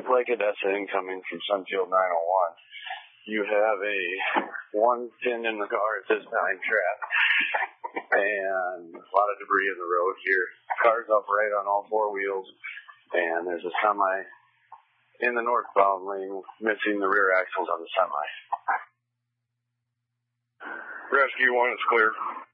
Lake Odessa incoming from Sunfield 901. You have a one pinned in the car at this time trap, and a lot of debris in the road here. Car's upright on all four wheels, and there's a semi in the northbound lane missing the rear axles on the semi. Rescue 1 is clear.